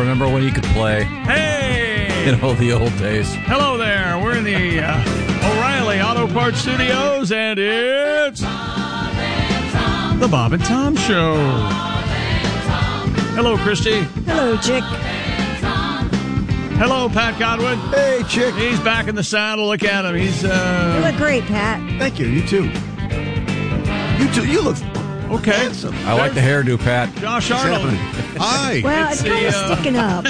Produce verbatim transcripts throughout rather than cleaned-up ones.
Remember when you could play? Hey! You know, the old days. Hello there. We're in the uh, O'Reilly Auto Parts Studios, and it's the Bob and Tom Show. Hello, Christy. Hello, Chick. Hello, Pat Godwin. Hey, Chick. He's back in the saddle. Look at him. He's, uh... You look great, Pat. Thank you. You too. You too. You look okay. handsome. I like the hairdo, Pat. Josh What's Arnold. happening? Hi. Well, it's, It's kind of the, uh, sticking up.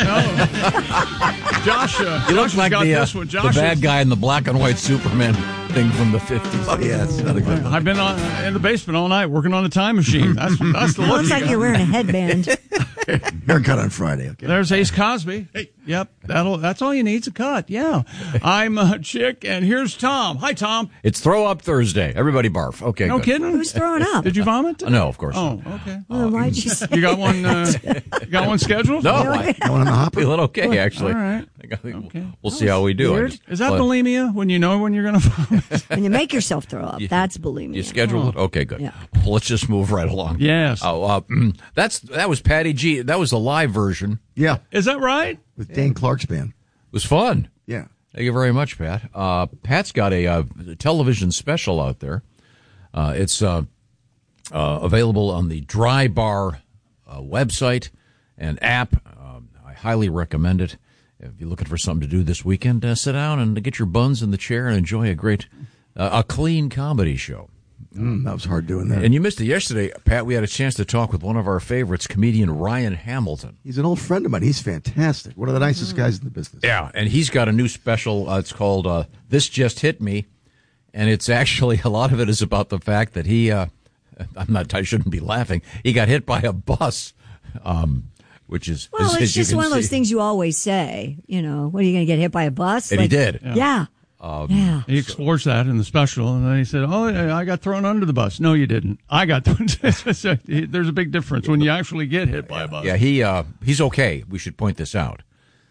No. Josh, uh, You Josh look has like got the, uh, this one. the Josh bad is- guy in the black and white Superman thing from the fifties. Oh, yeah. It's not a good one. I've been on, in the basement all night working on a time machine. That's, that's the It look. looks you like got. you're wearing a headband. Haircut on Friday. Okay. There's Ace Cosby. Hey. Yep. That'll. That's all you need's a cut. Yeah. I'm a Chick, and here's Tom. Hi, Tom. It's Throw Up Thursday. Everybody barf. Okay, No good. kidding. Who's throwing up? Did you vomit? No, of course Oh, not. okay. Well, why'd you say You got one. Uh, you got one scheduled? No, I You want on the hopper? feel okay, actually. All right. I think we'll- Okay. We'll see how we do. I weird. just- Is that well, bulimia when you know when you're going to vomit? when you make yourself throw up? You- That's bulimia. You scheduled it? Okay, good. Yeah. Well, let's just move right along. Yes. Oh, uh, mm, that's that was Patty G. That was a live version. Yeah. Is that right? With Dan Clark's band. It was fun. Yeah. Thank you very much, Pat. Uh, Pat's got a, uh television special out there. Uh, it's uh, uh, available on the Dry Bar uh, website and app. Um, I highly recommend it. If you're looking for something to do this weekend, uh, sit down and get your buns in the chair and enjoy a great, uh, a clean comedy show. Mm, that was hard doing that. And you missed it yesterday, Pat. We had a chance to talk with one of our favorites, comedian Ryan Hamilton. He's an old friend of mine. He's fantastic. One of the nicest guys in the business. Yeah, and he's got a new special. Uh, it's called uh, "This Just Hit Me," and it's actually a lot of it is about the fact that he. Uh, I'm not. I shouldn't be laughing. He got hit by a bus, um, which is Well, as- it's as you just can one of those see. things you always say. You know, what are you going to get hit by a bus? And he did. Yeah. Yeah. Um, yeah. He explores that in the special, and then he said, "Oh, yeah, I got thrown under the bus." No, you didn't. I got thrown. So, there's a big difference when you actually get hit by a bus. Yeah, he uh, he's okay. We should point this out.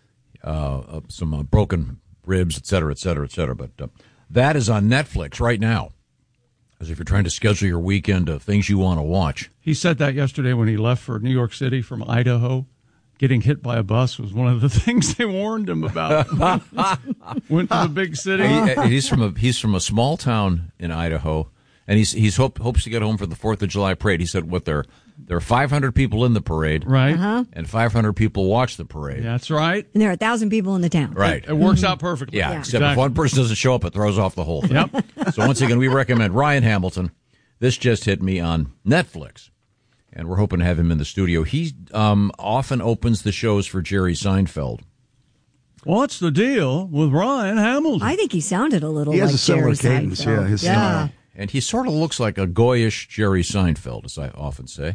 Uh, uh, some uh, broken ribs, et cetera, et cetera, et cetera. But uh, that is on Netflix right now. As if you're trying to schedule your weekend of things you want to watch. He said that yesterday when he left for New York City from Idaho. Getting hit by a bus was one of the things they warned him about. Went to the big city. He, uh, he's from a he's from a small town in Idaho, and he's he's hope, hopes to get home for the Fourth of July parade. He said, "What there there are five hundred people in the parade, Right. Uh-huh. and five hundred people watch the parade." That's right. And there are a thousand people in the town. Right. It works out perfectly. Yeah, Yeah. except if one person doesn't show up, it throws off the whole thing. Yep. So once again, we recommend Ryan Hamilton. This Just Hit Me on Netflix, and we're hoping to have him in the studio. He um, often opens the shows for Jerry Seinfeld. What's the deal with Ryan Hamilton? I think he sounded a little He has like a similar Jerry cadence, Seinfeld. yeah, his yeah. style. And he sort of looks like a goyish Jerry Seinfeld, as I often say.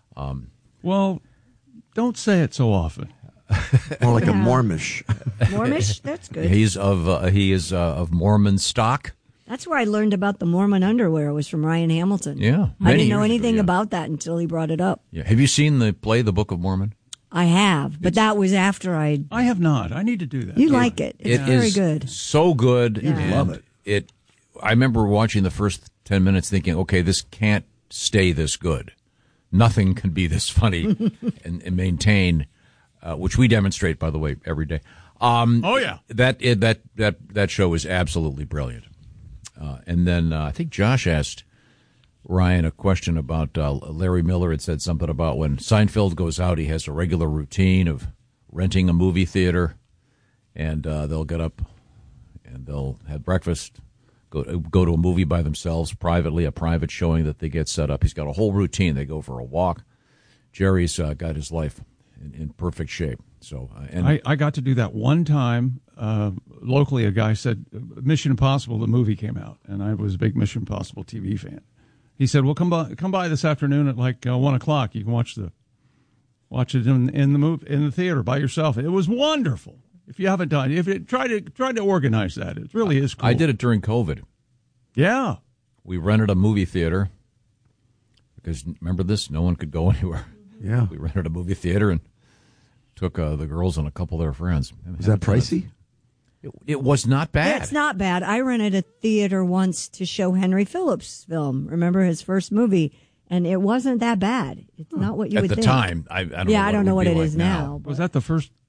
Well, don't say it so often. More like a Yeah. Mormish. Mormonish? That's good. He's of uh, he is uh, of Mormon stock. That's where I learned about the Mormon underwear was from Ryan Hamilton. Yeah, I many didn't know years ago, anything yeah. about that until he brought it up. Yeah. Have you seen the play, The Book of Mormon? I have, but that was after I. I have not. I need to do that. You like it? It's It very is good. so good. Yeah. and Love it. It. I remember watching the first ten minutes, thinking, "Okay, this can't stay this good. Nothing can be this funny and, and maintain." Uh, which we demonstrate, by the way, every day. Um, Oh, yeah. That it, that that that show is absolutely brilliant. Uh, and then uh, I think Josh asked Ryan a question about uh, Larry Miller had said something about when Seinfeld goes out, he has a regular routine of renting a movie theater, and uh, they'll get up and they'll have breakfast, go go to a movie by themselves privately, a private showing that they get set up. He's got a whole routine. They go for a walk. Jerry's uh, got his life in, in perfect shape. So, uh, and I, I got to do that one time. Uh, locally, a guy said, Mission Impossible, the movie came out, and I was a big Mission Impossible T V fan. He said, well, come by, come by this afternoon at like uh, one o'clock. You can watch the watch it in, in the move in the theater by yourself. It was wonderful. If you haven't done, if it try to try to organize that, it really is cool. I did it during COVID. Yeah. We rented a movie theater because remember this, no one could go anywhere. Yeah. We rented a movie theater and took uh, the girls and a couple of their friends. Is that pricey? It, it was not bad. It's not bad. I rented a theater once to show Henry Phillips' film. Remember his first movie, and it wasn't that bad. It's not what you At would the think. time. I, I don't yeah, know I don't know would what be it like is now. but- Was that the first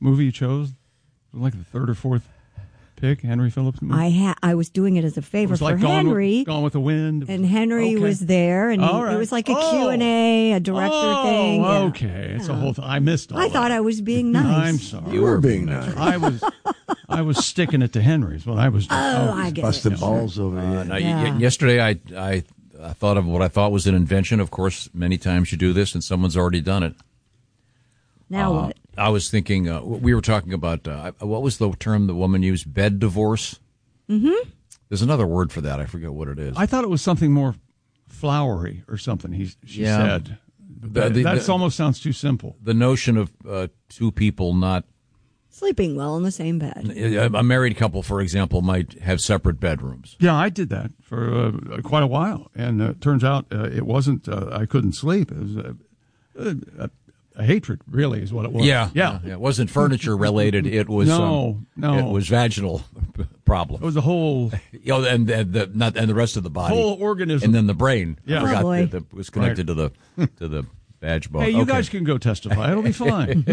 movie you chose? Like the third or fourth pick, Henry Phillips movie? I ha- I was doing it as a It favor was for like Gone Henry. with, Gone with the Wind. And Henry Okay. was there, and he, All right. it was like a Oh. Q and A, a director oh, thing. Yeah. okay. It's a whole thing. I missed all I that. thought I was being nice. I'm sorry. You were being nice. I was I was sticking it to Henry's. What I was doing. Oh, was I get Busted it. balls over Uh, here. now, Yeah. y- yesterday, I, I I thought of what I thought was an invention. Of course, many times you do this, and someone's already done it. Now Uh, what? I was thinking, uh, we were talking about, uh, what was the term the woman used? Bed divorce? Mm-hmm. There's another word for that. I forget what it is. I thought it was something more flowery or something. He she Yeah. said. That the- that's the- almost sounds too simple. the notion of uh, two people not, Sleeping well in the same bed. a a married couple, for example, might have separate bedrooms. Yeah, I did that for uh, quite a while, and uh, it turns out uh, it wasn't. Uh, I couldn't sleep. It was uh, a, a hatred, really, is what it was. Yeah, yeah. It wasn't furniture related. It was No, um, no. It was vaginal problem. It was a whole You know, and, and the not and the rest of the body, whole organism. and then the brain. Yeah. I forgot Oh, boy. that that was connected to the to the badge bone. Hey, you Okay. guys can go testify. It'll be fine.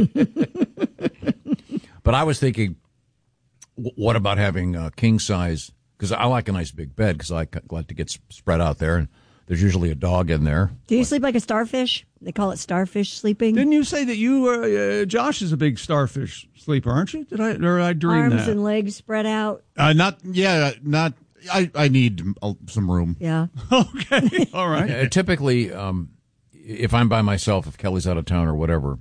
But I was thinking, w- what about having uh, king size? Because I like a nice big bed because I c- like to get s- spread out there, and there's usually a dog in there. Do you sleep like a starfish? They call it starfish sleeping. Didn't you say that you, uh, uh, Josh, is a big starfish sleeper, aren't you? Did I or did I dream Arms that? and legs spread out. Uh, not, yeah, not. I, I need uh, some room. Yeah. Okay, all right. Uh, typically, um, if I'm by myself, if Kelly's out of town or whatever,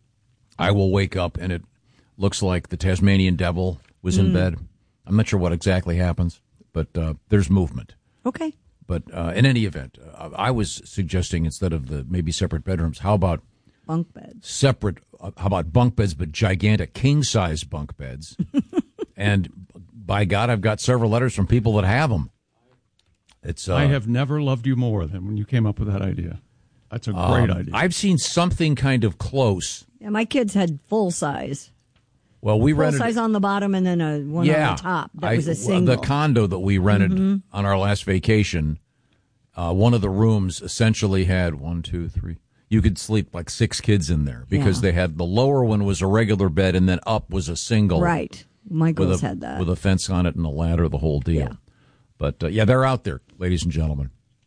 I will wake up and it looks like the Tasmanian devil was in bed. I'm not sure what exactly happens, but uh, there's movement. Okay. But uh, in any event, uh, I was suggesting instead of the maybe separate bedrooms, how about Bunk beds. separate? Uh, how about bunk beds, but gigantic king size bunk beds? And by God, I've got several letters from people that have them. It's uh, I have never loved you more than when you came up with that idea. That's a great um, idea. I've seen something kind of close. Yeah, my kids had full size. Well, we Full rented size on the bottom and then a one yeah, on the top. That I- was a single. The condo that we rented Mm-hmm. on our last vacation, uh, one of the rooms essentially had one, two, three. You could sleep like six kids in there because Yeah. they had the lower one was a regular bed and then up was a single. Right. My With girls a, had that. with a fence on it and a ladder, the whole deal. Yeah. But uh, yeah, they're out there, ladies and gentlemen.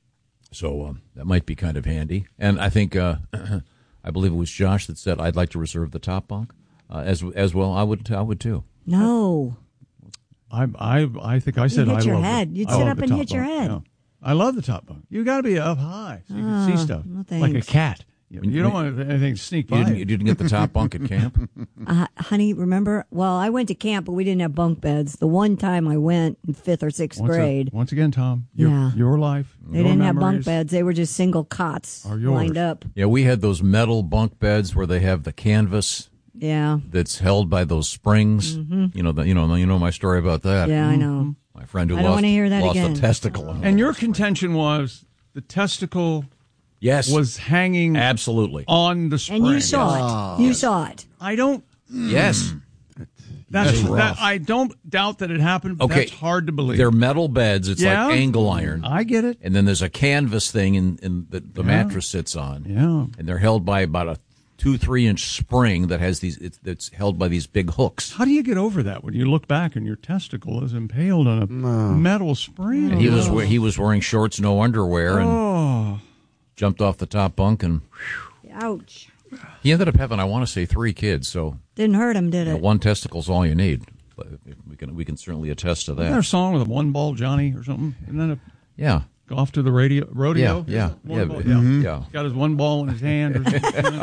So um, that might be kind of handy. And I think, uh, I believe it was Josh that said, I'd like to reserve the top bunk uh, as as well. I would, I would too. no. I, I, I think I said hit I your love head. The, You'd I sit love up the and top hit your bunk, head. yeah. I love the top bunk. You got to be up high so you can Oh, see stuff no like a thanks. cat. You, you don't want anything to sneak by. You didn't, you. you didn't get the top bunk at camp? Uh, honey, remember? Well, I went to camp, but we didn't have bunk beds. The one time I went in fifth or sixth Once, a- grade, once again, Tom, your, Yeah. your life. they your didn't have bunk memories. beds. They were just single cots Are yours. lined up. Yeah, we had those metal bunk beds where they have the canvas Yeah. that's held by those springs. You know, the, you know, you know my story about that. Mm-hmm. Yeah, I know. My friend who I don't lost, wanna hear that lost again. a testicle. in And one your of those springs. contention was the testicle yes, was hanging absolutely on the spring. And you saw it. You saw it. I don't. yes. That's, That's that. rough. I don't doubt that it happened. But Okay, that's hard to believe. They're metal beds. It's Yeah. like angle iron, I get it. and then there's a canvas thing in, in the, the mattress sits on. Yeah. and they're held by about a two three inch spring that has these. It's, it's held by these big hooks. How do you get over that when you look back and your testicle is impaled on a metal spring? And he was we- he was wearing shorts, no underwear, and Oh, jumped off the top bunk, and Ouch. he ended up having, I want to say, three kids. So Didn't hurt him, did you know, it? one testicle's all you need. But we can we can certainly attest to isn't there a that. song with a one ball Johnny or something? And then a, Yeah, go off to the radio rodeo. yeah, yeah, One yeah, ball, yeah. Got his one ball in his hand or something,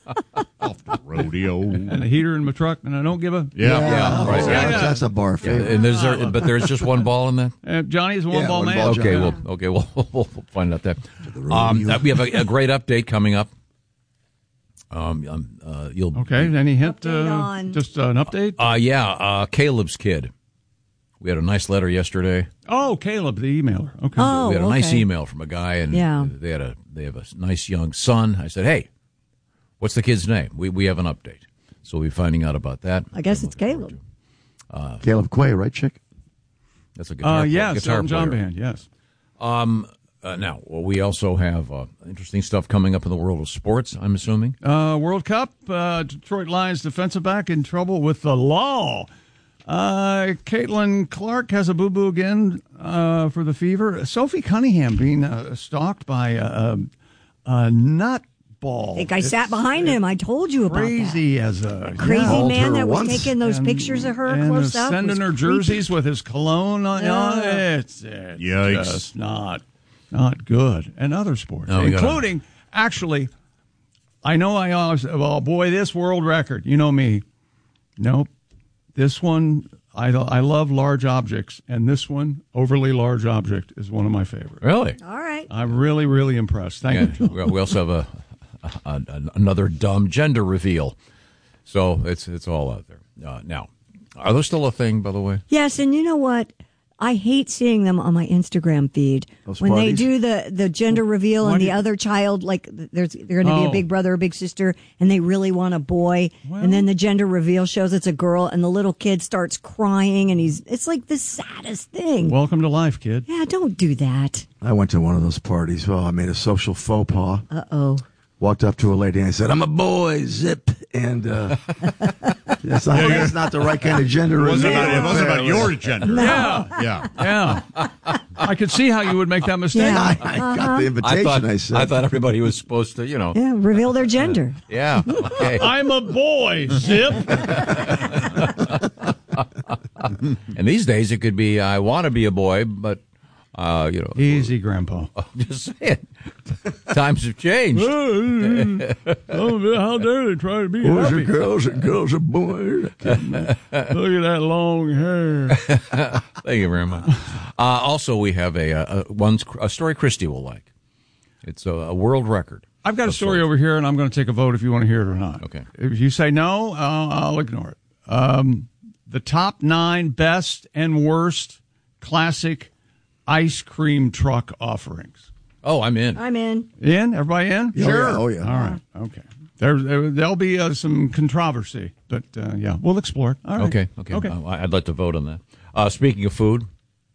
Off the rodeo. and a heater in my truck, and I don't give a. Yeah. Yeah, right. That's, Yeah, yeah. that's a bar favorite. And there's there, but there's just one ball in there. Uh, Johnny's a one Yeah, ball one man. ball Okay, Yeah. well, okay, well, we'll find out that. Um, uh, we have a, a great update coming up. Um, um uh, you'll Okay, any hint? Update Uh, on- just uh, an update? Uh, yeah, uh, Caleb's kid. We had a nice letter yesterday. Oh, Caleb, the emailer. Okay. Oh, we had a nice okay. email from a guy, and Yeah. they had a they have a nice young son. I said, "Hey, what's the kid's name? We we have an update." So we'll be finding out about that. I guess I'm it's looking forward Caleb. to. Caleb Quay, right, chick? That's a guitar, Uh, player- yes, guitar Elton John player. band, yes. Uh, now, well, we also have uh, interesting stuff coming up in the world of sports, I'm assuming. Uh, World Cup, uh, Detroit Lions defensive back in trouble with the law. Uh, Caitlin Clark has a boo-boo again uh, for the Fever. Sophie Cunningham being uh, stalked by a, a nut ball. I think I sat behind him. I told you about that. Crazy as a Crazy yeah. man that was once. taking those And- pictures of her and close uh, up. sending was her creepy. jerseys with his cologne on Yeah. it. It's, it's Yikes. just not not good. And other sports, No, we gotta- including actually, I know I always oh boy this world record. You know me. Nope. This one I I love large objects, and this one overly large object is one of my favorites. Really? All right. I'm really really impressed. Thank Yeah, you. John. we we also have a, a, a another dumb gender reveal. So it's it's all out there. Uh, now, are those still a thing, by the way? Yes, and you know what? I hate seeing them on my Instagram feed Those when parties? they do the, the gender reveal Why and do the you- other child, like there's they're going to be Oh. a big brother or big sister, and they really want a boy, Well- and then the gender reveal shows it's a girl, and the little kid starts crying, and he's it's like the saddest thing. Welcome to life, kid. Yeah, don't do that. I went to one of those parties. Well, I made a social faux pas. Uh oh. Walked up to a lady and I said, "I'm a boy, zip." And uh, that's, not, that's not the right kind of gender. It wasn't reveal. about, it wasn't about your gender. Yeah. Yeah. Yeah. I could see how you would make that mistake. Yeah. I, I got the invitation. I thought I said, I thought everybody was supposed to, you know. Yeah, reveal their gender. Yeah. Okay. I'm a boy, Zip. And these days it could be I want to be a boy, but uh, you know, Easy, Grandpa. just saying, times have changed. Oh, how dare they try to be boys happy? are girls and girls are boys. Look at that long hair. Thank you very much. Uh, also, we have a, a, a one a story Christy will like. It's a, a world record. I've got a of story sorts. over here, and I'm going to take a vote if you want to hear it or not. Okay. If you say no, I'll, I'll ignore it. Um, the top nine best and worst classic ice cream truck offerings. Oh, I'm in. I'm in. In? Everybody in? Oh, yeah. Oh, yeah. All right. Okay. There, there there'll be uh, some controversy, but uh, yeah, we'll explore it. All right. Okay, okay. Okay. Uh, I'd like to vote on that. Uh, speaking of food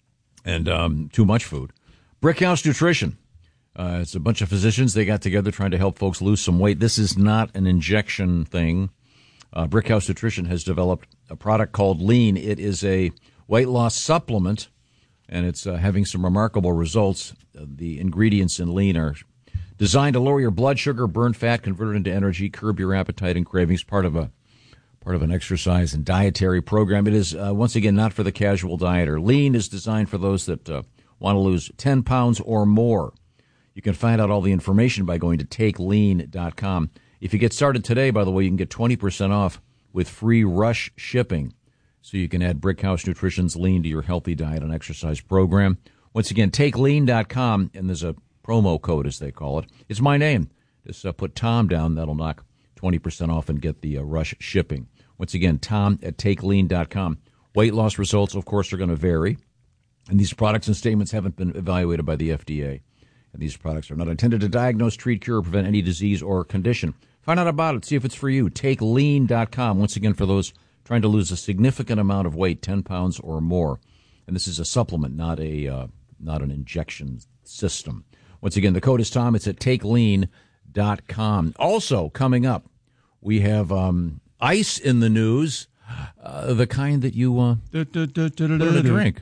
and um, too much food, Brickhouse Nutrition. Uh, it's a bunch of physicians. They got together trying to help folks lose some weight. This is not an injection thing. Uh, Brickhouse Nutrition has developed a product called Lean. It is a weight loss supplement, and it's uh, having some remarkable results. Uh, the ingredients in Lean are designed to lower your blood sugar, burn fat, convert it into energy, curb your appetite and cravings. Part of a part of an exercise and dietary program. It is uh, once again not for the casual dieter. Lean is designed for those that uh, want to lose ten pounds or more. You can find out all the information by going to take lean dot com. If you get started today, by the way, you can get twenty percent off with free rush shipping. So you can add Brickhouse Nutrition's Lean to your healthy diet and exercise program. Once again, take lean dot com, and there's a promo code, as they call it. It's my name. Just uh, put Tom down. That'll knock twenty percent off and get the uh, rush shipping. Once again, Tom at take lean dot com. Weight loss results, of course, are going to vary. And these products and statements haven't been evaluated by the F D A. And these products are not intended to diagnose, treat, cure, or prevent any disease or condition. Find out about it. See if it's for you. take lean dot com. Once again, for those trying to lose a significant amount of weight, ten pounds or more. And this is a supplement, not a uh, not an injection system. Once again, the code is Tom. It's at take lean dot com. Also, coming up, we have um, ice in the news, uh, the kind that you uh, put in a drink.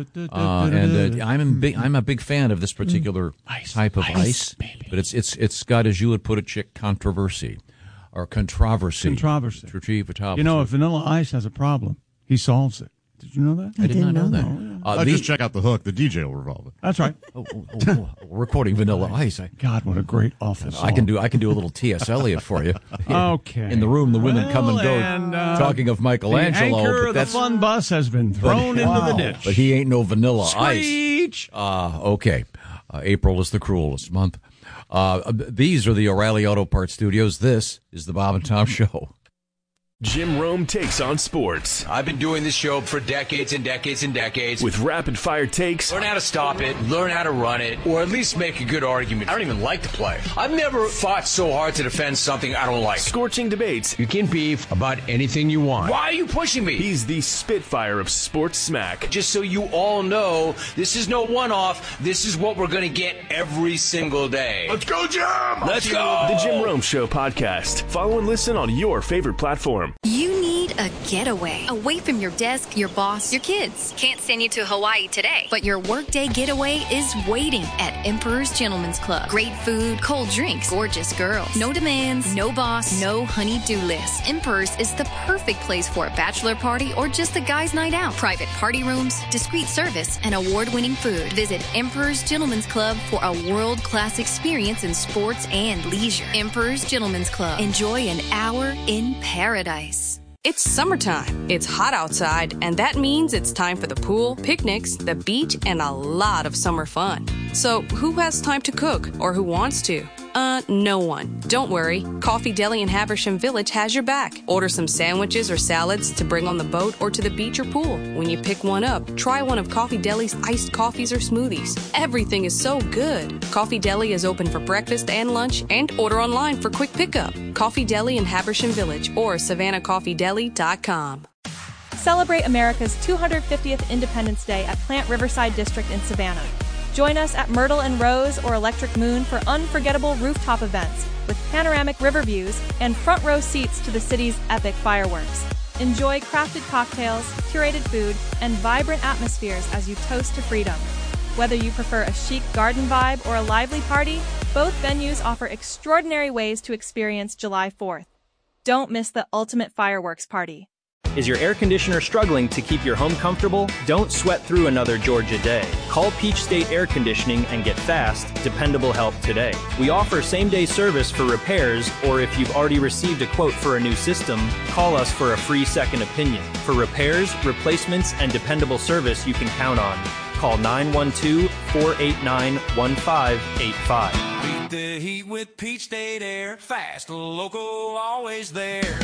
Uh, and uh, I'm a big I'm a big fan of this particular Ice, type of ice, ice, baby. but it's it's it's got, as you would put it, chick, controversy or controversy. Controversy. Controversy. You know, if Vanilla Ice has a problem, he solves it. Did you know that? I did not know didn't that. know Uh, Uh, the- just check out the hook. The D J will revolve it. That's right. oh, oh, oh, oh, we're recording Vanilla Ice. I, God, what a great office. I can do I can do a little T S. Eliot for you. Okay. In the room, the women come and Well, go. and, uh, talking of The Michelangelo, anchor but of the that's fun bus has been thrown into the ditch. but he ain't no Vanilla Ice. Screech! Uh, okay. Uh, April is the cruelest month. Uh, these are the O'Reilly Auto Parts Studios. This is the Bob and Tom Show. Jim Rome takes on sports. I've been doing this show for decades and decades and decades. With rapid-fire takes. Learn how to stop it, learn how to run it, or at least make a good argument. I don't even like to play. I've never fought so hard to defend something I don't like. Scorching debates. You can beef about anything you want. Why are you pushing me? He's the Spitfire of sports smack. Just so you all know, this is no one-off. This is what we're going to get every single day. Let's go, Jim! Let's go! The Jim Rome Show podcast. Follow and listen on your favorite platform. You need a getaway away from your desk, your boss, your kids. Can't send you to Hawaii today, but your workday getaway is waiting at Emperor's Gentleman's Club. Great food, cold drinks, gorgeous girls. No demands, no boss, no honey-do list. Emperor's is the perfect place for a bachelor party or just a guy's night out. Private party rooms, discreet service, and award-winning food. Visit Emperor's Gentleman's Club for a world-class experience in sports and leisure. Emperor's Gentleman's Club. Enjoy an hour in paradise. It's summertime. It's hot outside, and that means it's time for the pool, picnics, the beach, and a lot of summer fun. So who has time to cook, or who wants to? Uh, no one. Don't worry. Coffee Deli in Habersham Village has your back. Order some sandwiches or salads to bring on the boat or to the beach or pool. When you pick one up, try one of Coffee Deli's iced coffees or smoothies. Everything is so good. Coffee Deli is open for breakfast and lunch, and order online for quick pickup. Coffee Deli in Habersham Village or savannah coffee deli dot com. Celebrate America's two hundred fiftieth Independence Day at Plant Riverside District in Savannah. Join us at Myrtle and Rose or Electric Moon for unforgettable rooftop events with panoramic river views and front row seats to the city's epic fireworks. Enjoy crafted cocktails, curated food, and vibrant atmospheres as you toast to freedom. Whether you prefer a chic garden vibe or a lively party, both venues offer extraordinary ways to experience July fourth. Don't miss the ultimate fireworks party. Is your air conditioner struggling to keep your home comfortable? Don't sweat through another Georgia day. Call Peach State Air Conditioning and get fast, dependable help today. We offer same-day service for repairs, or if you've already received a quote for a new system, call us for a free second opinion. For repairs, replacements, and dependable service you can count on. Call nine one two, four eight nine, one five eight five. Beat the heat with Peach State Air. Fast, local, always there.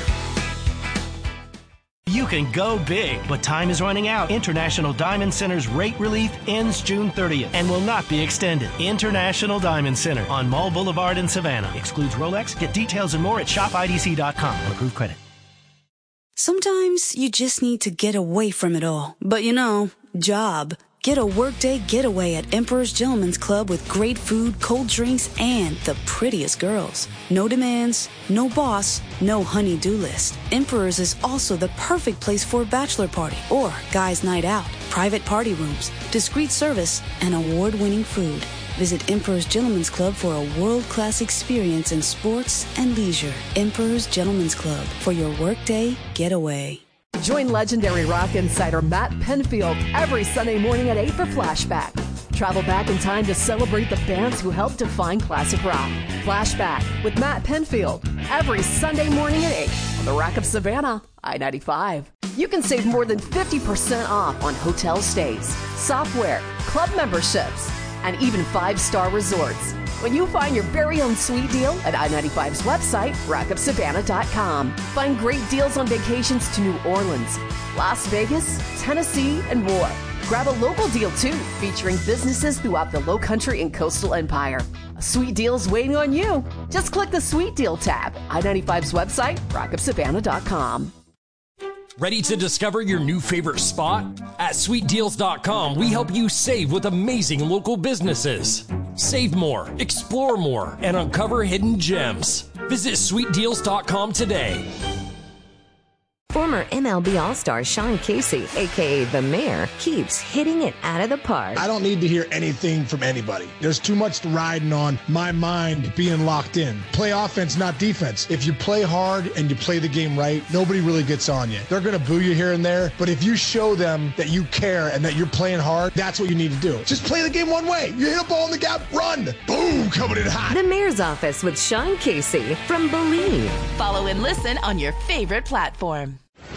You can go big, but time is running out. International Diamond Center's rate relief ends June thirtieth and will not be extended. International Diamond Center on Mall Boulevard in Savannah. Excludes Rolex. Get details and more at shop I D C dot com on approved credit. Sometimes you just need to get away from it all. But you know, job. Get a workday getaway at Emperor's Gentleman's Club with great food, cold drinks, and the prettiest girls. No demands, no boss, no honey-do list. Emperor's is also the perfect place for a bachelor party or guy's night out. Private party rooms, discreet service, and award-winning food. Visit Emperor's Gentleman's Club for a world-class experience in sports and leisure. Emperor's Gentleman's Club for your workday getaway. Join legendary rock insider Matt Penfield every Sunday morning at eight for Flashback. Travel back in time to celebrate the bands who helped define classic rock. Flashback with Matt Penfield every Sunday morning at eight on the Rock of Savannah, I ninety-five. You can save more than fifty percent off on hotel stays, software, club memberships, and even five-star resorts when you find your very own sweet deal at I ninety-five's website, rock of savannah dot com. Find great deals on vacations to New Orleans, Las Vegas, Tennessee, and more. Grab a local deal, too, featuring businesses throughout the Lowcountry and Coastal Empire. A sweet deal's waiting on you. Just click the Sweet Deal tab, I ninety-five's website, rock of savannah dot com. Ready to discover your new favorite spot? At sweet deals dot com, we help you save with amazing local businesses. Save more, explore more, and uncover hidden gems. Visit sweet deals dot com today. Former M L B All-Star Sean Casey, a k a. The Mayor, keeps hitting it out of the park. I don't need to hear anything from anybody. There's too much riding on my mind being locked in. Play offense, not defense. If you play hard and you play the game right, nobody really gets on you. They're going to boo you here and there, but if you show them that you care and that you're playing hard, that's what you need to do. Just play the game one way. You hit a ball in the gap, run. Boom, coming in hot. The Mayor's Office with Sean Casey from Believe. Follow and listen on your favorite platform.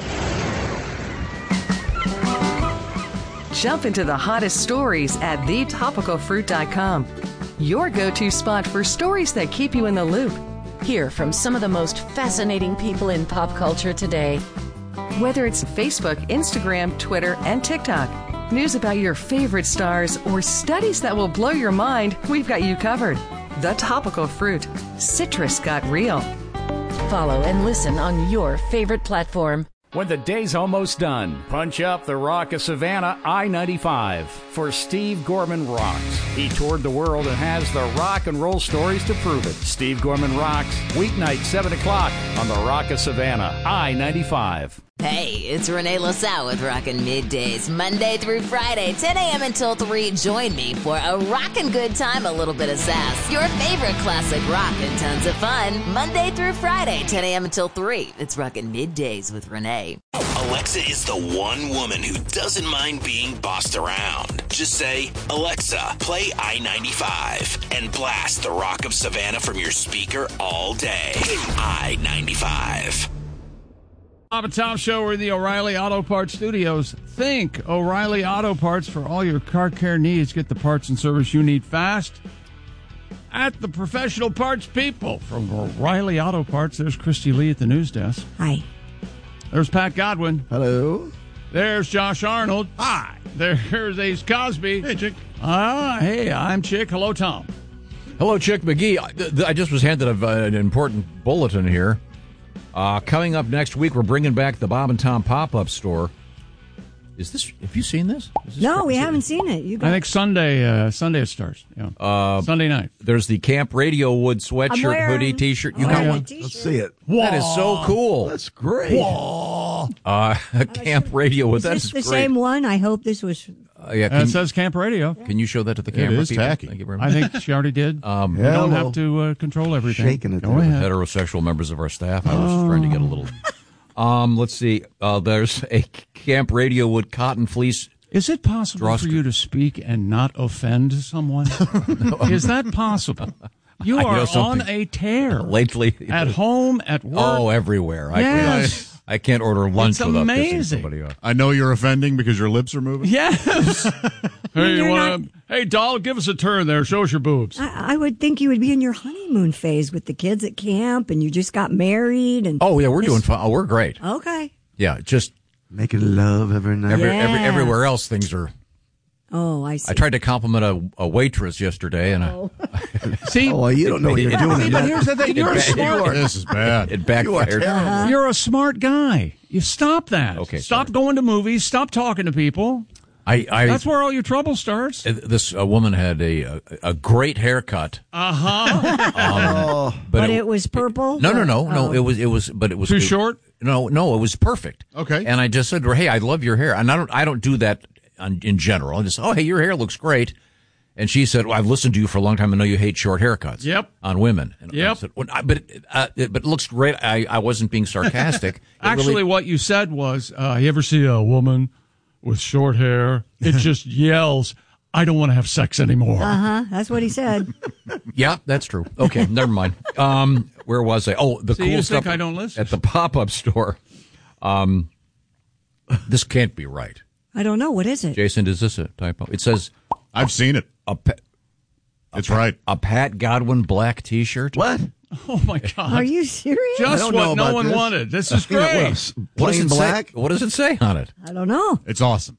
Jump into the hottest stories at the topical fruit dot com. Your go-to spot for stories that keep you in the loop. Hear from some of the most fascinating people in pop culture today. Whether it's Facebook, Instagram, Twitter, and TikTok, news about your favorite stars, or studies that will blow your mind, we've got you covered. The Topical Fruit. Citrus got real. Follow and listen on your favorite platform. When the day's almost done, punch up the Rock of Savannah I ninety-five for Steve Gorman Rocks. He toured the world and has the rock and roll stories to prove it. Steve Gorman Rocks, weeknight, seven o'clock on the Rock of Savannah I ninety-five. Hey, it's Renee LaSalle with Rockin' Middays, Monday through Friday, ten a.m. until three. Join me for a rockin' good time, a little bit of sass, your favorite classic rock, and tons of fun. Monday through Friday, ten a.m. until three. It's Rockin' Middays with Renee. Alexa is the one woman who doesn't mind being bossed around. Just say, Alexa, play I ninety-five, and blast the Rock of Savannah from your speaker all day. I ninety-five. Bob and Tom Show, we're in the O'Reilly Auto Parts Studios. Think O'Reilly Auto Parts for all your car care needs. Get the parts and service you need fast at the professional parts people. From O'Reilly Auto Parts, there's Christy Lee at the news desk. Hi. There's Pat Godwin. Hello. There's Josh Arnold. Hi. There's Ace Cosby. Hey, Chick. Ah, hey, I'm Chick. Hello, Tom. Hello, Chick McGee. I, I just was handed a, an important bulletin here. Uh, coming up next week, we're bringing back the Bob and Tom pop-up store. Is this? Have you seen this? this no, we haven't seen it. You I think Sunday. Uh, Sunday it starts. Yeah. Uh, Sunday night. There's the Camp Radio Wood sweatshirt, wearing, hoodie, T-shirt. You I'm got wearing one? a t-shirt. Let's see it. That is so cool. That's great. Uh, Camp Radio Wood. Is That this is the great. same one? I hope this was. Uh, yeah, Uh, can, it says Camp Radio. can you show that to the camera? It is people? tacky. Thank you very much. I think she already did. Um, we Yeah, don't well, have to uh, control everything. shaking it Go there. ahead. heterosexual members of our staff. I was just trying to get a little. Um, let's see. Uh, there's a Camp Radio Wood cotton fleece. Is it possible Drawstring. for you to speak and not offend someone? Is that possible? You I know are on something. a tear. Lately, At home, at work. Oh, everywhere. I, Yes. I, I can't order lunch It's without amazing. pissing somebody off. I know you're offending because your lips are moving. Yes. hey, you You're want to? Hey, doll, give us a turn there. Show us your boobs. I, I would think you would be in your honeymoon phase with the kids at camp, and you just got married. And Oh, yeah, we're doing fine. Oh, we're great. okay. Yeah, just Making love every night. every, every, Yeah. everywhere else, things are. Oh, I see. I tried to compliment a, a waitress yesterday, and Oh. See, Oh, you don't know what you're It- doing. See, but here's the thing. You're a smart. This is bad. it backfired. Uh-huh. You're a smart guy. You stop that. Okay, Stop sorry. going to movies. Stop talking to people. I, I That's where all your trouble starts. uh, this uh, woman had a, a a great haircut. Uh huh. Oh, Um, But it was purple? No, no, no, no. Oh. It was, it was, but it was Too it- short? No, no, it was perfect. Okay. And I just said to her, "Hey, I love your hair," and I don't, I don't do that on, in general. I just, "Oh, hey, your hair looks great," and she said, "Well, I've listened to you for a long time. I know you hate short haircuts." Yep. On women. And I Yep. said, well, I, but uh, it, but it looks great. I, I wasn't being sarcastic. It Actually, really- what you said was, uh, you ever see a woman with short hair? It just yells, I don't want to have sex anymore. Uh huh. That's what he said. yeah, that's true. Okay, never mind. Um, where was I? Oh, the See, cool you stuff think I don't listen? at the pop-up store. Um, this can't be right. I don't know. What is it? Jason, is this a typo? It says I've seen it. a pa- It's right. a Pat Godwin black T-shirt. what? Oh, my God. Are you serious? Just don't know what no about one this. wanted. This is You know, great. what, s- What does plain it black? say? What does it say on it? I don't know. It's awesome.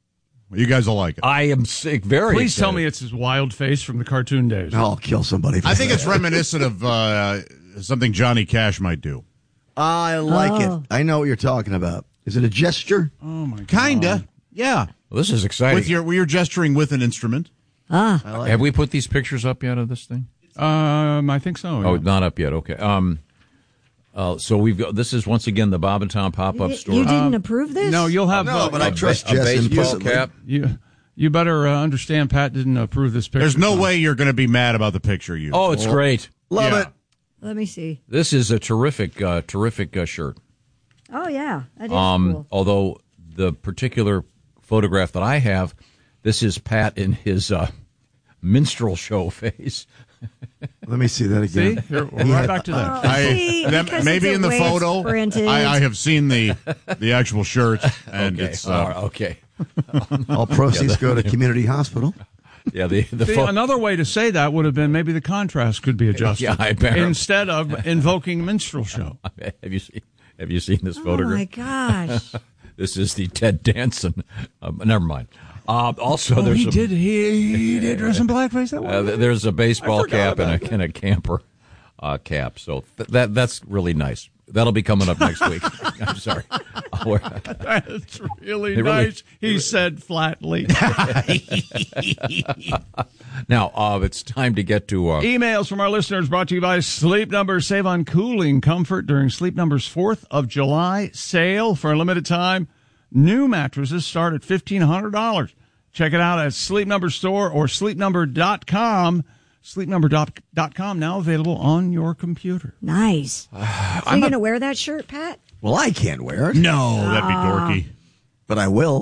You guys will like it. I am sick. Very. Please tell excited. me it's his wild face from the cartoon days. I'll kill somebody. For I think that. it's reminiscent of uh, something Johnny Cash might do. I like Oh. it. I know what you're talking about. Is it a gesture? Oh, my God. Kinda. Yeah. Well, this is exciting. With your, you're gesturing with an instrument. Ah. I like Have it. we put these pictures up yet of this thing? Um, I think so. Oh, yeah. not up yet. Okay. Um, uh, so we've got. This is once again the Bob and Tom pop-up You, store. you didn't Um, approve this? No, you'll have. No, uh, but I a, trust ba- a Jess baseball implicitly. cap. You, you better uh, understand Pat didn't approve this picture. There's no way you're going to be mad about the picture you. Oh, it's great. Love Yeah. it. Let me see. This is a terrific, uh, terrific uh, shirt. Oh, yeah. That is Um, cool. although the particular photograph that I have, this is Pat in his uh, minstrel show phase. Let me see that See? again. Here, we're right back to that. Oh, I, see, that- because maybe it's in the the way it's photo, printed. I, I have seen the the actual shirt, and okay. it's uh, All right, okay. All proceeds go to community hospital. Yeah, the, the See, fo- another way to say that would have been maybe the contrast could be adjusted. Yeah, I bet. Instead of invoking minstrel show. Have you seen? Have you seen this photograph? Oh my gosh! This is the Ted Danson. Um, never mind. Uh, also, Oh, there's he a, did. He, he did dress in blackface. That uh, one. there's a baseball I forgot cap and a, about and a camper uh, cap. So th- that that's really nice. That'll be coming up next week. I'm sorry. That's really They really- nice. He said flatly. Now, uh, it's time to get to. Uh, Emails from our listeners brought to you by Sleep Number. Save on cooling comfort during Sleep Number's fourth of July sale for a limited time. New mattresses start at fifteen hundred dollars. Check it out at Sleep Number Store or sleep number dot com. sleep number dot com, now available on your computer. Nice. Uh, Are you going to wear that shirt, Pat? Well, I can't wear it. No, that'd be Ah. dorky. But I will.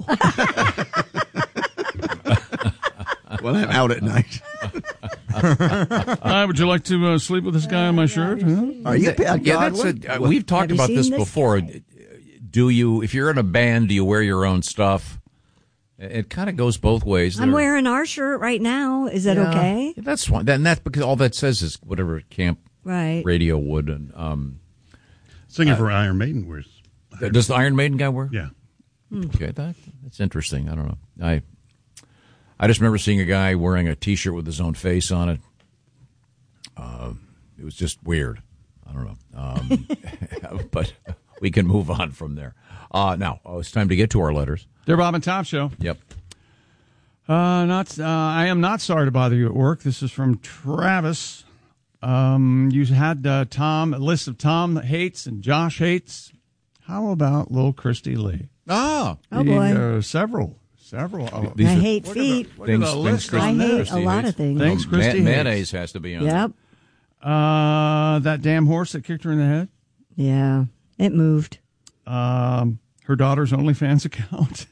When I'm out at night. Uh, would you like to uh, sleep with this guy on my shirt? Huh? Are you Pat yeah, that's Godwin? a, uh, we've talked Have you about seen this, this? before. Do you, if you're in a band, do you wear your own stuff? It kind of goes both ways. I'm There- wearing our shirt right now. Is that Yeah. okay? Yeah, that's fine. That, and that's because all that says is whatever camp Right. radio would. And um, Singer uh, for Iron Maiden wears. does the Iron Maiden guy wear? Yeah. Okay, that, that's interesting. I don't know. I I just remember seeing a guy wearing a T-shirt with his own face on it. Uh, it was just weird. I don't know. Um, but we can move on from there. Uh, now, oh, it's time to get to our letters. Dear Bob and Tom Show. Yep. Uh, not. Uh, I am not sorry to bother you at work. This is from Travis. Um, you had uh, Tom a list of Tom hates and Josh hates. How about little Christy Lee? Ah, Oh, boy. Uh, several, several. Uh, These I are hate look at feet. the- look at the list I on there. hate Christy a lot hates. of things. Thanks, Um, Christy ma- hates. mayonnaise has to be on. Yep. Uh, that damn horse that kicked her in the head. Yeah. It moved. Um, her daughter's OnlyFans account.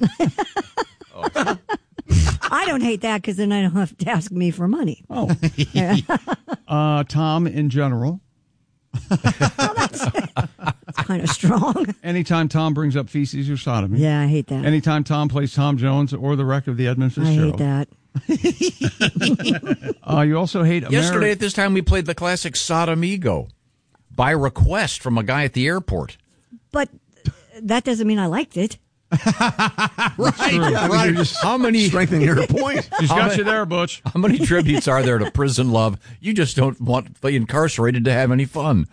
I don't hate that because then I don't have to ask me for money. Oh. uh, Tom in general. It's kind of strong. Anytime Tom brings up feces or sodomy. Yeah, I hate that. Anytime Tom plays Tom Jones or the wreck of the Edmund I hate Fitzgerald. that. Uh, you also hate Yesterday Ameri- at this time, we played the classic Sodomigo by request from a guy at the airport. But that doesn't mean I liked it. Right, Yeah, I mean, you're just How many strengthening your point. She's How got many- you there, Butch. How many tributes are there to prison love? You just don't want the incarcerated to have any fun.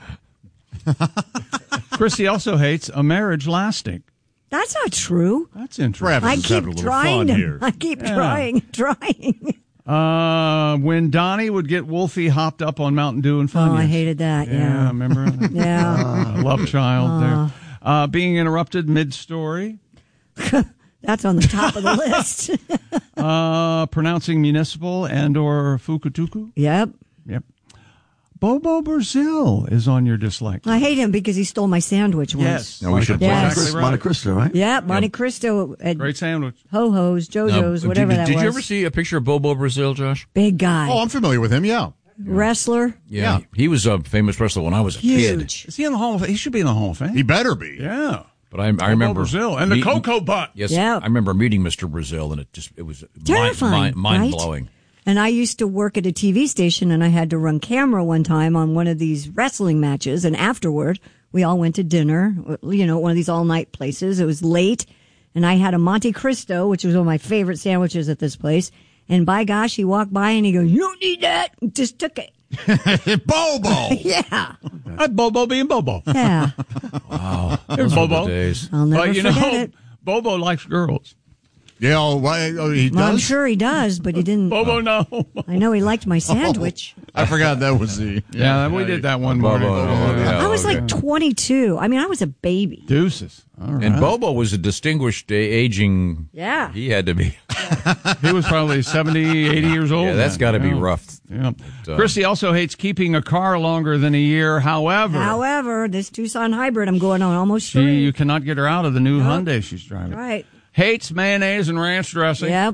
Chrissy also hates a marriage lasting. That's not true. That's interesting. Travis I is having a keep little trying fun to. here. I keep Yeah. trying, trying. Uh, when Donnie would get Wolfie hopped up on Mountain Dew and Funyuns. Oh, I hated that. Yeah, Yeah. remember? Yeah. Uh, love child there. Uh, being interrupted mid-story. That's on the top of the list. Uh, pronouncing municipal and or fukutuku. Yep. Yep. Bobo Brazil is on your dislike. I hate him because he stole my sandwich once. Yes. No, we should Yes. Exactly right. Monte Cristo, right? Yeah, Monte Cristo at Great sandwich. Ho-Ho's, JoJo's, Now, whatever did, that did was. you ever see a picture of Bobo Brazil, Josh? Big guy. Oh, I'm familiar with him. Yeah. Wrestler. Yeah, he was a famous wrestler when I was a kid. Huge. Is he in the Hall of Fame? He should be in the Hall of Fame. He better be. Yeah. But I, I remember Brazil and the meeting- cocoa butt. Yes, Yeah. I remember meeting Mister Brazil, and it just it was Terrifying, mind, mind, mind right? blowing. And I used to work at a T V station, and I had to run camera one time on one of these wrestling matches. And afterward, we all went to dinner, you know, one of these all night places. It was late, and I had a Monte Cristo, which was one of my favorite sandwiches at this place. And by gosh, he walked by and he goes, "You don't need that." Just took it. Bobo. Yeah. I'd Bobo being Bobo. Yeah. Wow, There's those were the Bobo. days. I'll never But you forget know, it. Bobo likes girls. Yeah. Oh, why, oh, he Well, I'm does. sure he does, but he didn't. Bobo, no. I know he liked my sandwich. I forgot that was the. Yeah, we did that one Bobo, morning. oh, yeah, I was okay. like twenty-two. I mean, I was a baby. Deuces. All right. And Bobo was a distinguished uh, aging. Yeah. He had to be. He was probably seventy, eighty years old. Yeah, that's then. got to be Yeah. rough. Yeah. But, uh, Christy also hates keeping a car longer than a year. However, However, this Tucson hybrid, I'm going on almost she, three. you cannot get her out of the new Nope. Hyundai she's driving. Right. Hates mayonnaise and ranch dressing. Yep.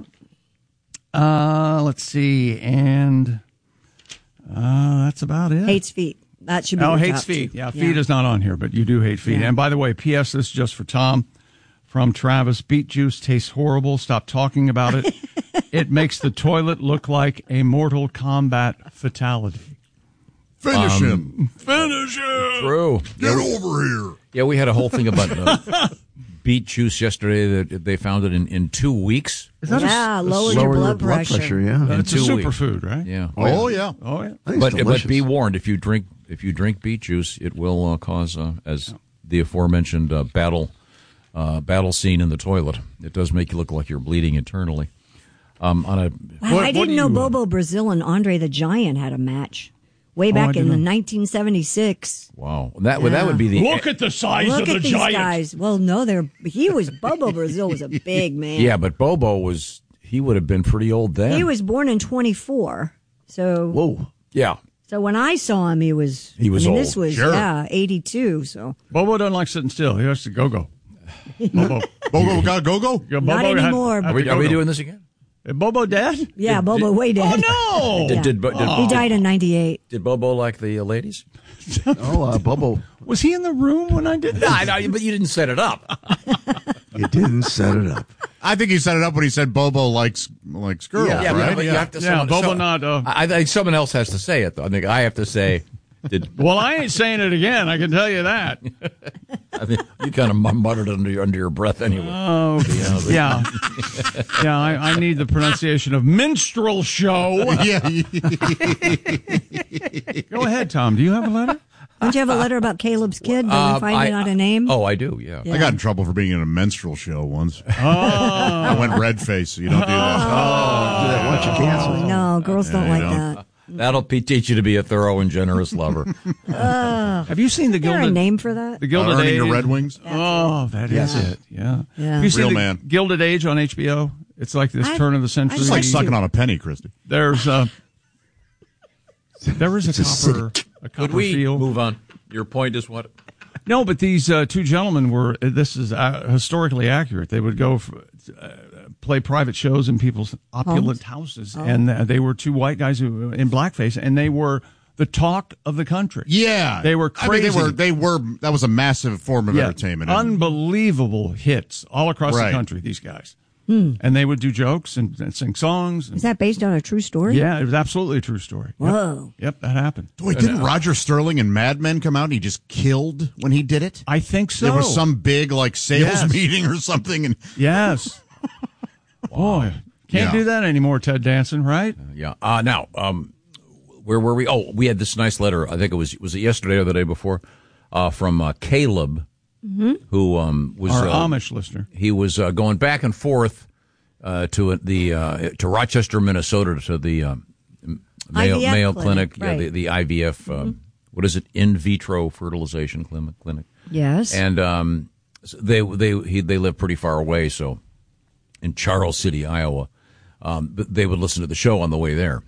Uh, let's see. And uh, that's about it. Hates feet. That should be Oh, the hates top feet. two. Yeah, feet is not on here, but you do hate feet. Yeah. And by the way, P S. This is just for Tom from Travis. Beet juice tastes horrible. Stop talking about it. it makes the toilet look like a Mortal Kombat fatality. Finish Um, him. Finish him. True. Get over here. Yeah, we had a whole thing about uh, beet juice yesterday that they found it in, in two weeks. Is that Yeah, a, lower your blood pressure. yeah. In It's a two weeks. superfood, right? Yeah. Oh, yeah. Oh, yeah. I think But it's but delicious. be warned, if you drink if you drink beet juice, it will uh, cause, uh, as the aforementioned uh, battle uh, battle scene in the toilet. It does make you look like you're bleeding internally. Um, on a Wow, What- I what didn't do know you- Bobo Brazil and Andre the Giant had a match way back I in didn't know. nineteen seventy-six. wow, that would that would be the Look at the size Look of the at these giant. guys. Well, no, they're he was Bobo Brazil was a big man. yeah, but Bobo was he would have been pretty old then. He was born in twenty-four. So Whoa, yeah. So when I saw him, he was He was I mean, old. This was Sure. yeah, eighty-two. So Bobo doesn't like sitting still. He has to go go. Bobo. Bobo got go-go? Yeah, Not Bobo had- anymore. had Are we, to are we go-go. doing this again? Is Bobo dead? yeah, Bobo way dead. Oh, no. Did, did, Bo- did, He died in ninety-eight. did Bobo like the uh, ladies? Oh, uh, Bobo, Was he in the room when I did No, that? I know, but you didn't set it up. you didn't set it up. I think he set it up when he said Bobo likes likes girls, Yeah, right? but you have to. Yeah, someone- Bobo so- not, uh, I, I think someone else has to say it though. I think I have to say. Did Well, I ain't saying it again. I can tell you that. I think you kind of muttered under your under your breath anyway? Oh, yeah. Yeah, I, I need the pronunciation of minstrel show. yeah. Go ahead, Tom. Do you have a letter? Don't you have a letter about Caleb's kid? Did Uh, we find I- out a name? Oh, I do. Yeah. Yeah. I got in trouble for being in a menstrual show once. Oh. I went red face, so you don't do that. Do that once you cancel. Oh, no, girls don't Yeah, like you don't. that. That'll pe- teach you to be a thorough and generous lover. Have you seen the Is there a Gilded name for that? The Gilded Uh, earning Age? the Red Wings? Oh, that is Yeah. it. Yeah. Yeah. Have you seen Real the man. Gilded Age on H B O? It's like this I- turn of the century. It's like sucking on a penny, Christy. There's a there is a It's copper a Could copper we field. move on? Your point is what? No, but these uh, two gentlemen were. This is uh, historically accurate. They would go for, uh, play private shows in people's opulent houses, Oh. and uh, they were two white guys who in blackface, and they were the talk of the country. Yeah. They were I mean, they crazy. were, they were, that was a massive form of Yeah, entertainment. unbelievable hits all across Right. the country. These guys, and they would do jokes and, and sing songs. And, Is that based on a true story? yeah, it was absolutely a true story. Yep. Whoa. Yep, that happened. Wait, didn't Roger Sterling and Mad Men come out and he just killed when he did it? I think so. There was some big like sales Yes. meeting or something, and Yes. Boy, can't Yeah. do that anymore, Ted Danson, right? Yeah. Uh, now, um, where were we? Oh, we had this nice letter. I think it was was it yesterday or the day before, uh, from uh, Caleb, who um, was Our uh, Amish listener. He was uh, going back and forth uh, to the uh, to Rochester, Minnesota, to the um, Mayo, I V F Mayo clinic, Clinic, yeah, the, right. the I V F. Um, what is it? In vitro fertilization clinic. clinic. Yes. And um, so they they he, they live pretty far away, so in Charles City, Iowa. Um, but they would listen to the show on the way there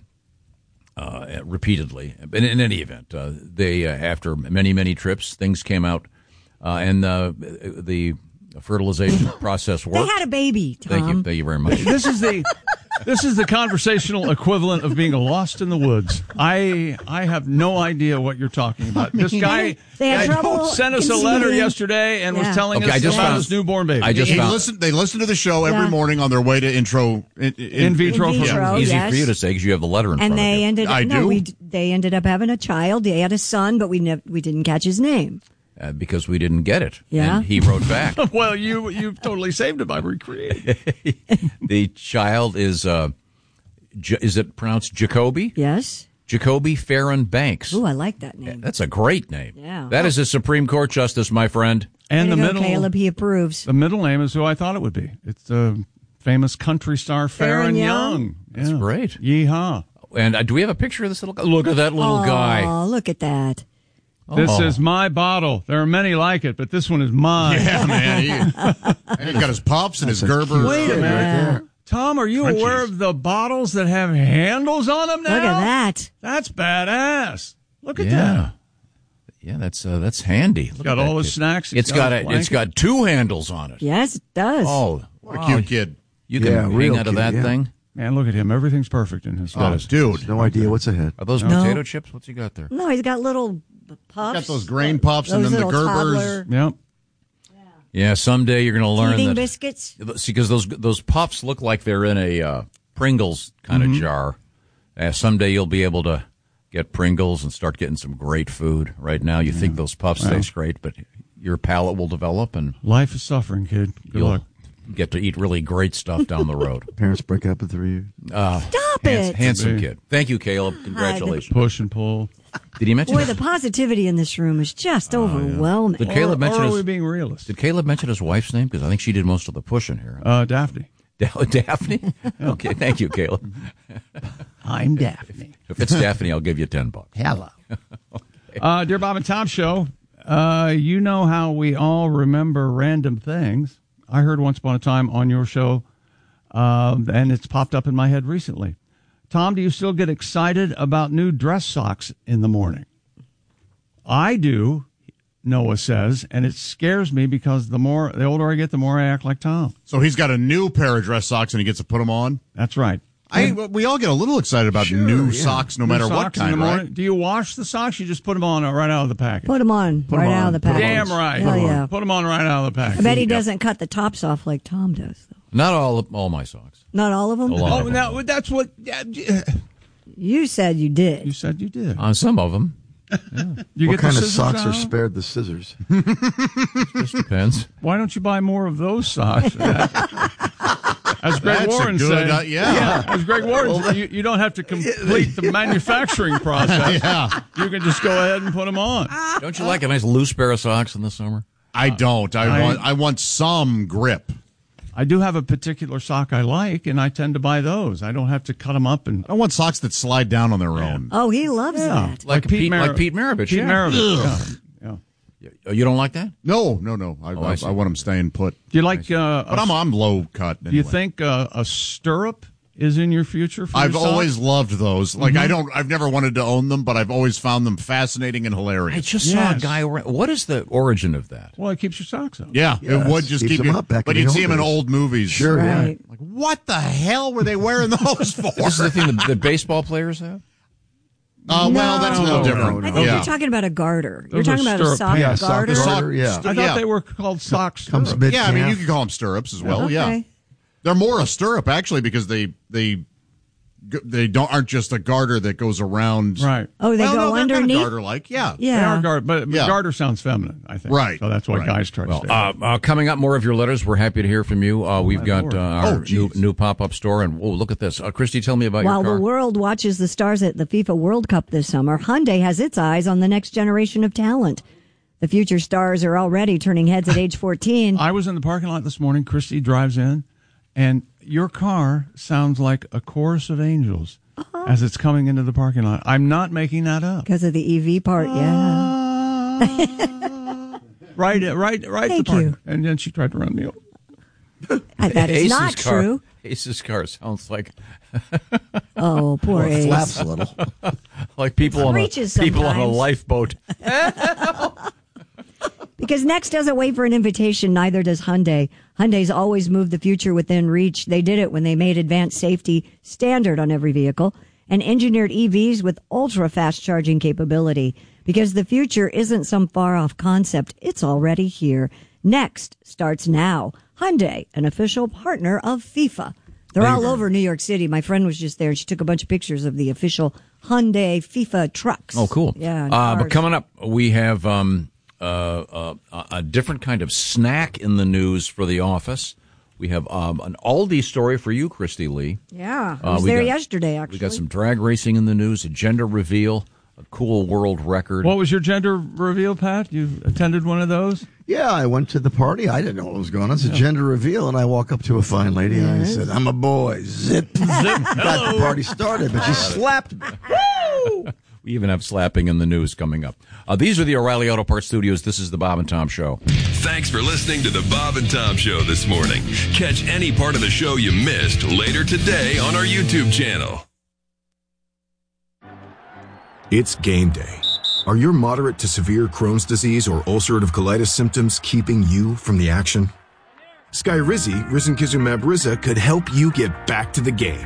uh, repeatedly. But in any event, uh, they uh, after many many trips, things came out, uh, and uh, the fertilization process They worked. had a baby, Tom. Thank you, thank you very much. This is the this is the conversational equivalent of being lost in the woods. I I have no idea what you're talking about. This guy, They had guy trouble sent us a letter conceiving. yesterday and Yeah. was telling Okay, I us just about found- his newborn baby. I just he found listened, they listened to the show every Yeah. morning on their way to intro in, in, In vitro In vitro. fertilization. easy yes. for you to say because you have the letter in and front of they you. ended up I no, do? we d- they ended up having a child. They had a son, but we never we didn't catch his name. uh, because we didn't get it. Yeah. And he wrote back. Well, you you totally saved it by recreating. The child is uh, J- is it pronounced Jacoby? Yes. Jacoby Farron Banks. Ooh, I like that name. That's a great name. Yeah. That is a Supreme Court justice, my friend. And Way the to go, middle Caleb, he approves. the middle name is who I thought it would be. It's the famous country star Farron Farron Young. Young? That's Yeah. great. Yeehaw. And uh, do we have a picture of this little guy? Look at that little guy. Oh, look at that. This Oh. is my bottle. There are many like it, but this one is mine. Yeah, man. He, and he's got his pups and his Gerber. Wait a Right minute. there. Tom, are you Crunchies. aware of the bottles that have handles on them now? Look at that. That's badass. Look at Yeah. that. Yeah, that's uh, that's handy. Look got at all that the kid. snacks. It's got, a, blanket. it's got two handles on it. Yes, it does. Oh, What a wow. cute kid. You can Yeah, hang real out of cute, that yeah. thing. Man, look at him. Everything's perfect in his Oh, face. dude. No idea what's ahead. Are those No. potato chips? What's he got there? No, he's got little puffs. Got those grain puffs and Those then the little Gerbers. toddler Yep. Yeah, someday you're going to learn teething that. biscuits. See, because those those puffs look like they're in a uh, Pringles kind of Mhm. jar. Uh, someday you'll be able to get Pringles and start getting some great food. Right now, you think those puffs Well. taste great, but your palate will develop and Life is suffering, kid. Good you'll luck. get to eat really great stuff down the road. Parents break up at three years. Uh, Stop hands- it. Handsome Hey. kid. Thank you, Caleb. Congratulations. Push and pull. Did he mention Boy, his, the positivity in this room is just overwhelming. Did Caleb Or- mention or are his, we being realistic? Did Caleb mention his wife's name? Because I think she did most of the pushing here. Uh, Daphne. Da- Daphne? Okay, thank you, Caleb. I'm Daphne. If it's Daphne, I'll give you ten bucks. Hello. uh, dear Bob and Tom Show, uh, you know how we all remember random things. I heard once upon a time on your show, um, and it's popped up in my head recently. Tom, do you still get excited about new dress socks in the morning? I do, Noah says, and it scares me because the more the older I get, the more I act like Tom. So he's got a new pair of dress socks and he gets to put them on? That's right. I we all get a little excited about Sure, new yeah. socks no New matter what socks in kind, the morning. right? Do you wash the socks? You just put them on right out of the package. Put them on Put 'em right on. out of the Put 'em package. Damn right. Hell Put 'em yeah. on. Put them on right out of the package. I bet he doesn't cut the tops off like Tom does, though. Not all all my socks. Not all of them? A lot Oh, of them. now that's what You said you did. you said you did. On some of them. You what get the kind of scissors socks are out? spared the scissors? Just depends. Why don't you buy more of those socks? As Greg That's a Warren good said, i- yeah. as Greg Warren said, you, you don't have to complete the manufacturing process. Yeah. You can just go ahead and put them on. Don't you like a nice loose pair of socks in the summer? I don't. I, I- want I want some grip. I do have a particular sock I like, and I tend to buy those. I don't have to cut them up and. I want socks that slide down on their own. Oh, he loves Yeah. that. Like, Pete, Mar- like Pete Maravich. Pete yeah. Maravich. Yeah. Yeah. Oh, you don't like that? No, no, no. I, Oh, I I, see. I want them staying put. Do you like? Uh, But a- I'm I'm low cut. Anyway. do you think uh, a stirrup is in your future? For I've your sock? always loved those. Like I Mhm. don't. I've never wanted to own them, but I've always found them fascinating and hilarious. I just saw a Yes. guy. Around, what is the origin of that? Well, it keeps your socks up. Yeah, Yes, it would just keeps keep them you. up back But in you'd the see old them in days. old movies. Sure, yeah. Right. Like what the hell were they wearing those for? This is the thing that, that baseball players have. Uh, well, that's a little No, different. no, no. I think yeah. you're talking about a garter. You're Those are talking about a stirrup sock pants. Yeah, garter. sock Sock- garter, yeah. I thought Yeah. they were called socks. Comes mid Yeah, I mean, you calf. could call them stirrups as well. Okay. Yeah, they're more a stirrup actually because they they they don't aren't just a garter that goes around. Right. Oh, they well, go no, they're underneath? garter like. Yeah. They Yeah. are garter, but, but Yeah. garter sounds feminine, I think. Right. So that's why Right. guys try to Well, stay. uh, uh, coming up, more of your letters. We're happy to hear from you. Uh, we've my got Lord. uh, our Oh, new geez. new pop up store, and whoa, look at this. Uh, Christy, tell me about While your car. the world watches the stars at the FIFA World Cup this summer, Hyundai has its eyes on the next generation of talent. The future stars are already turning heads at age fourteen. I was in the parking lot this morning. Christy drives in, and your car sounds like a chorus of angels Uh-huh. as it's coming into the parking lot. I'm not making that up. Because of the E V part, yeah. Right, right, right. Thank the parking. you. And then she tried to run me over. That is Ace's not car, true. Ace's car sounds like Oh, poor Well, it Ace. flaps a little. like people on a Reaches people on a sometimes. lifeboat. Because Next doesn't wait for an invitation, neither does Hyundai. Hyundai's always moved the future within reach. They did it when they made advanced safety standard on every vehicle and engineered E Vs with ultra-fast charging capability. Because the future isn't some far-off concept, it's already here. Next starts now. Hyundai, an official partner of FIFA. They're all over New York City. My friend was just there, and she took a bunch of pictures of the official Hyundai FIFA trucks. Oh, cool. Yeah. and Uh, but cars. coming up, we have um, uh, uh, a different kind of snack in the news for the office. We have um, an Aldi story for you, Christy Lee. Yeah, I Uh, was we there got- yesterday, actually. We got some drag racing in the news, a gender reveal, a cool world record. What was your gender reveal, Pat? You attended one of those? Yeah, I went to the party. I didn't know what was going on. It's a gender reveal, and I walk up to a fine lady, and I said, "I'm a boy." Zip. Zip. Got the party started, but she slapped me. We even have slapping in the news coming up. Uh, these are the O'Reilly Auto Parts Studios. This is the Bob and Tom Show. Thanks for listening to the Bob and Tom Show this morning. Catch any part of the show you missed later today on our YouTube channel. It's game day. Are your moderate to severe Crohn's disease or ulcerative colitis symptoms keeping you from the action? Skyrizi, risankizumab Riza, could help you get back to the game.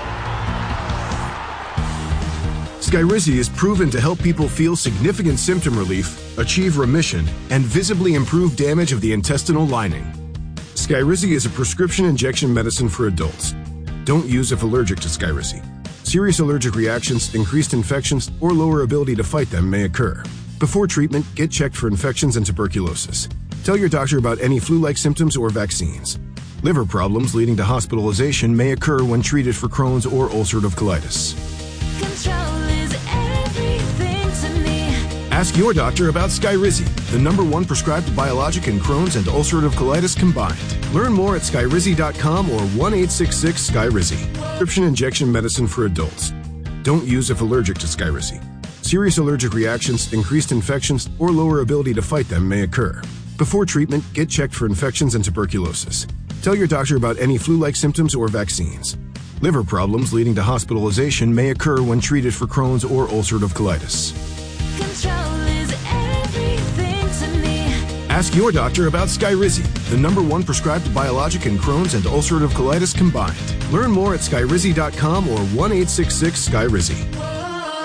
Skyrizi is proven to help people feel significant symptom relief, achieve remission, and visibly improve damage of the intestinal lining. Skyrizi is a prescription injection medicine for adults. Don't use if allergic to Skyrizi. Serious allergic reactions, increased infections, or lower ability to fight them may occur. Before treatment, get checked for infections and tuberculosis. Tell your doctor about any flu-like symptoms or vaccines. Liver problems leading to hospitalization may occur when treated for Crohn's or ulcerative colitis. Control is everything to me. Ask your doctor about Skyrizi, the number one prescribed biologic in Crohn's and ulcerative colitis combined. Learn more at skyrizi dot com or one eight six six Skyrizi. Prescription injection medicine for adults. Don't use if allergic to Skyrizi. Serious allergic reactions, increased infections, or lower ability to fight them may occur. Before treatment, get checked for infections and tuberculosis. Tell your doctor about any flu-like symptoms or vaccines. Liver problems leading to hospitalization may occur when treated for Crohn's or ulcerative colitis. Control is everything to me. Ask your doctor about Skyrizi, the number one prescribed biologic in Crohn's and ulcerative colitis combined. Learn more at skyrizi dot com or one eight six six Skyrizi.